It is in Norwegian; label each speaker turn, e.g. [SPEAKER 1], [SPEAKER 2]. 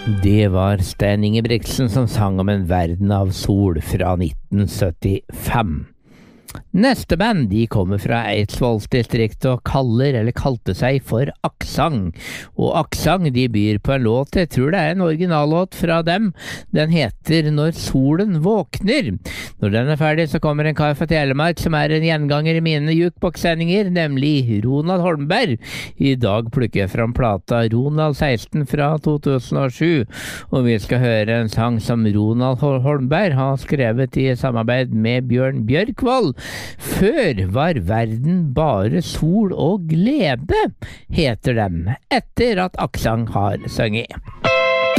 [SPEAKER 1] Det var Stein Ingebrigtsen som sang om en verden av sol fra 1975. Neste band, de kommer fra Eidsvolls-distriktet og kalte seg for Aksang. Og Aksang, de byr på en låt, jeg tror det er en originallåt fra dem. Den heter Når solen våkner. Når den er ferdig, så kommer en kar fra Telemark som er en gjenganger i mine jukebox-sendinger, nemlig Ronald Holmberg. I dag plukker jeg fram plata Ronald 16 fra 2007, og vi skal høre en sang som Ronald Holmberg har skrevet i samarbeid med Bjørn Bjørkvold. Før var verden bare sol og glede, heter dem, etter at Aksang har sunget.